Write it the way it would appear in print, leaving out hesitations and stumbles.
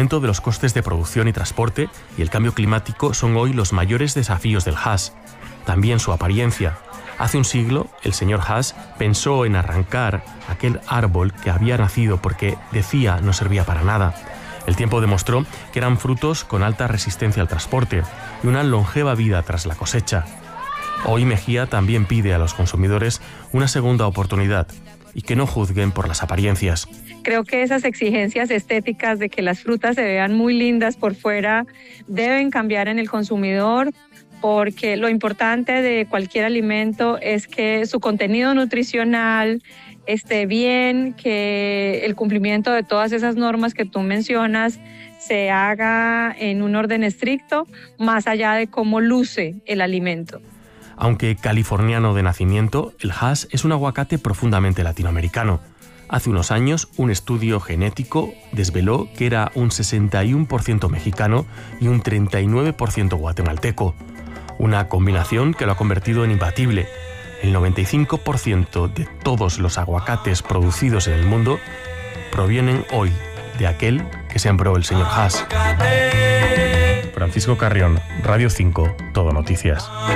aumento de los costes de producción y transporte y el cambio climático son hoy los mayores desafíos del hash. También su apariencia. Hace un siglo, el señor Haas pensó en arrancar aquel árbol que había nacido porque decía no servía para nada. El tiempo demostró que eran frutos con alta resistencia al transporte y una longeva vida tras la cosecha. Hoy Mejía también pide a los consumidores una segunda oportunidad y que no juzguen por las apariencias. Creo que esas exigencias estéticas de que las frutas se vean muy lindas por fuera deben cambiar en el consumidor, porque lo importante de cualquier alimento es que su contenido nutricional esté bien, que el cumplimiento de todas esas normas que tú mencionas se haga en un orden estricto, más allá de cómo luce el alimento. Aunque californiano de nacimiento, el hash es un aguacate profundamente latinoamericano. Hace unos años, un estudio genético desveló que era un 61% mexicano y un 39% guatemalteco. Una combinación que lo ha convertido en imbatible. El 95% de todos los aguacates producidos en el mundo provienen hoy de aquel que sembró el señor Haas. Francisco Carrión, Radio 5, Todo Noticias.